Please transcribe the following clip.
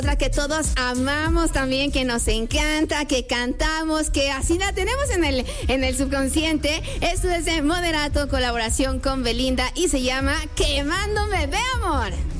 Otra que todos amamos también, que nos encanta, que cantamos, que así la tenemos en el subconsciente. Esto es de Moderato, colaboración con Belinda y se llama Quemándome de amor.